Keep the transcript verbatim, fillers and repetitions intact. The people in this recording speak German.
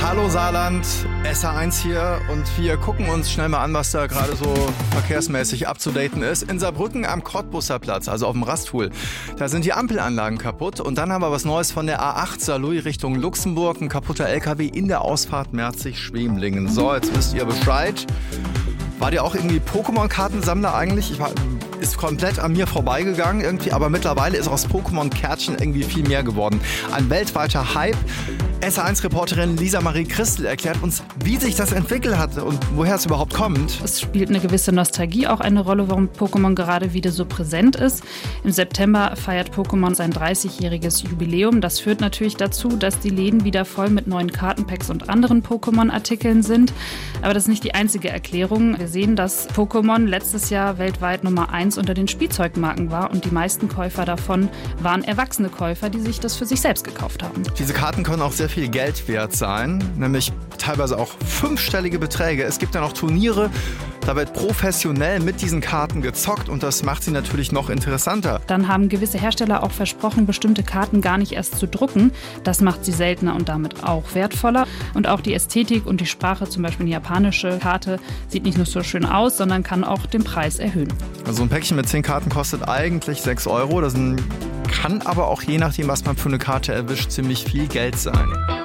Hallo Saarland, S R eins hier und wir gucken uns schnell mal an, was da gerade so verkehrsmäßig abzudaten ist. In Saarbrücken am Cottbusser Platz, also auf dem Rasthof, da sind die Ampelanlagen kaputt und dann haben wir was Neues von der A acht Saarlouis Richtung Luxemburg, ein kaputter L K W in der Ausfahrt Merzig-Schwemlingen. So, jetzt wisst ihr Bescheid. Wart ihr auch irgendwie Pokémon-Kartensammler eigentlich? Ich war, ist komplett an mir vorbeigegangen irgendwie, aber mittlerweile ist aus Pokémon-Kärtchen irgendwie viel mehr geworden. Ein weltweiter Hype. S R eins Reporterin Lisa Marie Christel erklärt uns, wie sich das entwickelt hat und woher es überhaupt kommt. Es spielt eine gewisse Nostalgie auch eine Rolle, warum Pokémon gerade wieder so präsent ist. Im September feiert Pokémon sein dreißigjähriges Jubiläum. Das führt natürlich dazu, dass die Läden wieder voll mit neuen Kartenpacks und anderen Pokémon-Artikeln sind. Aber das ist nicht die einzige Erklärung. Wir sehen, dass Pokémon letztes Jahr weltweit Nummer eins unter den Spielzeugmarken war und die meisten Käufer davon waren erwachsene Käufer, die sich das für sich selbst gekauft haben. Diese Karten können auch sehr viel Geld wert sein, nämlich teilweise auch fünfstellige Beträge. Es gibt dann auch Turniere, da wird professionell mit diesen Karten gezockt und das macht sie natürlich noch interessanter. Dann haben gewisse Hersteller auch versprochen, bestimmte Karten gar nicht erst zu drucken. Das macht sie seltener und damit auch wertvoller. Und auch die Ästhetik und die Sprache, zum Beispiel eine japanische Karte, sieht nicht nur so schön aus, sondern kann auch den Preis erhöhen. Also ein Päckchen mit zehn Karten kostet eigentlich sechs Euro. Das kann aber auch je nachdem, was man für eine Karte erwischt, ziemlich viel Geld sein.